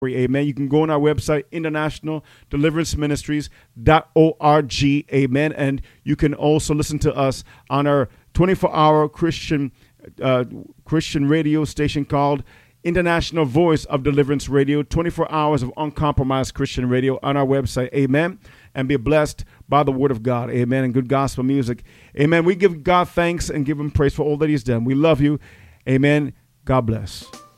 Amen. You can go on our website, internationaldeliveranceministries.org. Amen. And you can also listen to us on our 24-hour Christian radio station called International Voice of Deliverance Radio, 24 hours of uncompromised Christian radio on our website. Amen. And be blessed by the word of God. Amen. And good gospel music. Amen. We give God thanks and give him praise for all that he's done. We love you. Amen. God bless.